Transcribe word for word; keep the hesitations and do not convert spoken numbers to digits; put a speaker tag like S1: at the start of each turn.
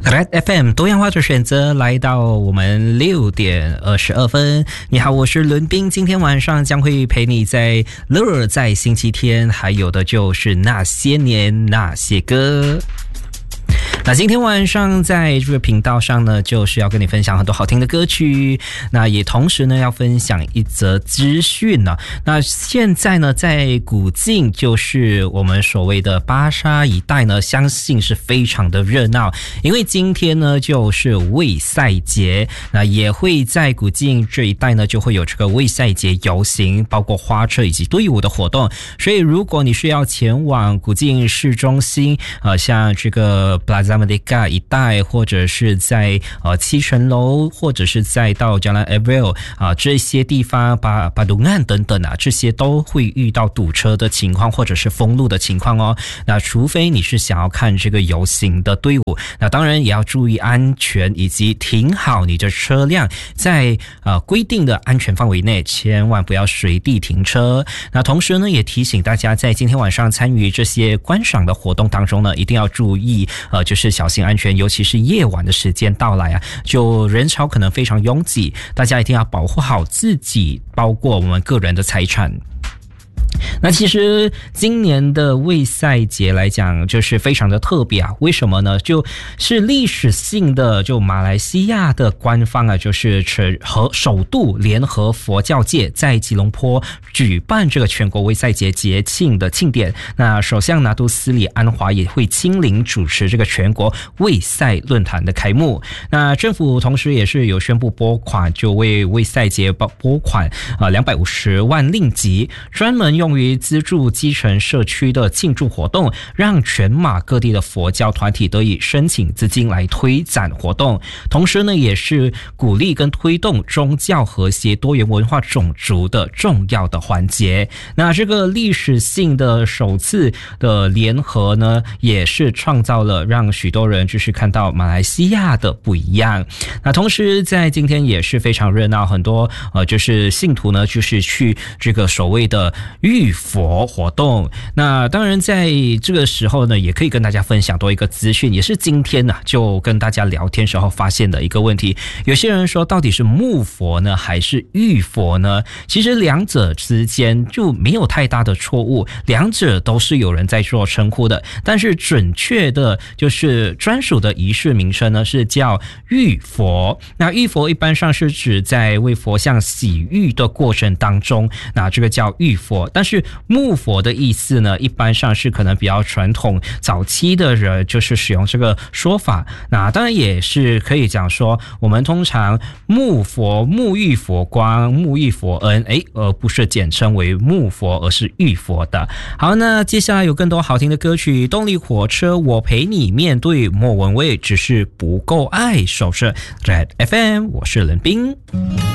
S1: Red F M 多样化的选择，来到我们六点二十二分。你好，我是伦斌，今天晚上将会陪你在乐在星期天，还有的就是那些年那些歌。那今天晚上在这个频道上呢，就是要跟你分享很多好听的歌曲，那也同时呢要分享一则资讯呢。那现在呢在古晋，就是我们所谓的巴沙一带呢，相信是非常的热闹，因为今天呢就是卫赛节，那也会在古晋这一带呢就会有这个卫赛节游行，包括花车以及队伍的活动。所以如果你是要前往古晋市中心，呃，像这个 Plaza Merdeka 一带，或者是在呃七层楼，或者是再到 Jalan Avril 啊、呃、这些地方，巴巴东岸等等啊，这些都会遇到堵车的情况，或者是封路的情况哦。那除非你是想要看这个游行的队伍，那当然也要注意安全，以及停好你的车辆在呃规定的安全范围内，千万不要随地停车。那同时呢，也提醒大家，在今天晚上参与这些观赏的活动当中呢，一定要注意呃就是小心安全，尤其是夜晚的时间到来啊，就人潮可能非常拥挤，大家一定要保护好自己，包括我们个人的财产。那其实今年的卫赛节来讲就是非常的特别啊，为什么呢？就是历史性的，就马来西亚的官方啊，就是和首度联合佛教界在吉隆坡举办这个全国卫赛节节庆的庆典。那首相拿督斯里安华也会亲临主持这个全国卫赛论坛的开幕。那政府同时也是有宣布拨款，就为卫赛节拨款呃两百五十万令吉，专门用于资助基层社区的庆祝活动，让全马各地的佛教团体得以申请资金来推展活动。同时呢，也是鼓励跟推动宗教和谐、多元文化种族的重要的环节。那这个历史性的首次的联合呢，也是创造了让许多人就是看到马来西亚的不一样。那同时在今天也是非常热闹，很多呃就是信徒呢，就是去这个所谓的浴佛活动。那当然在这个时候呢，也可以跟大家分享多一个资讯，也是今天呢、啊、就跟大家聊天时候发现的一个问题。有些人说到底是木佛呢还是浴佛呢？其实两者之间就没有太大的错误，两者都是有人在做称呼的，但是准确的就是专属的仪式名称呢是叫浴佛。那浴佛一般上是指在为佛像洗浴的过程当中，那这个叫浴佛。但是木佛的意思呢，一般上是可能比较传统早期的人就是使用这个说法。那当然也是可以讲说，我们通常木佛、沐浴佛光、沐浴佛恩，诶，而不是简称为木佛，而是浴佛的。好，那接下来有更多好听的歌曲，动力火车我陪你面对，莫文蔚只是不够爱，守着 Red F M， 我是冷冰。